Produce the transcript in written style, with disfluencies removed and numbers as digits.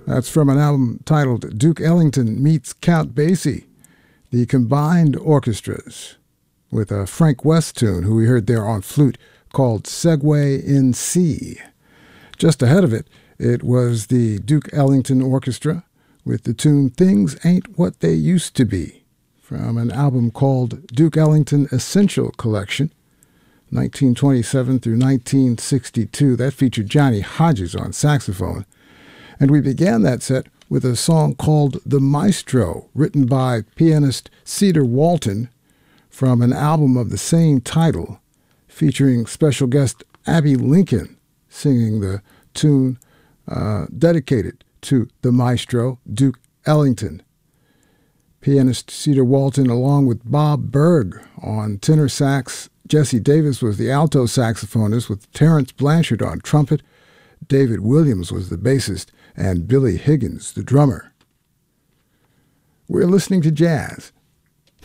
That's from an album titled Duke Ellington Meets Count Basie, the combined orchestras, with a Frank West tune, who we heard there on flute, called Segway in C. Just ahead of it, it was the Duke Ellington Orchestra with the tune Things Ain't What They Used to Be, from an album called Duke Ellington Essential Collection, 1927 through 1962. That featured Johnny Hodges on saxophone. And we began that set with a song called The Maestro, written by pianist Cedar Walton, from an album of the same title, featuring special guest Abbey Lincoln singing the tune dedicated to the maestro, Duke Ellington. Pianist Cedar Walton, along with Bob Berg on tenor sax. Jesse Davis was the alto saxophonist, with Terrence Blanchard on trumpet. David Williams was the bassist, and Billy Higgins the drummer. We're listening to jazz